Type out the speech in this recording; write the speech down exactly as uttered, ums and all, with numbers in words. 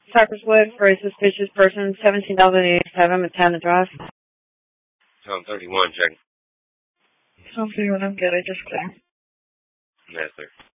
Cypress Wood for a suspicious person, seventeen thousand eighty-seven, Montana Drive. Tom thirty-one, check. Tom thirty-one, I'm good. I just cleared. Yes, sir.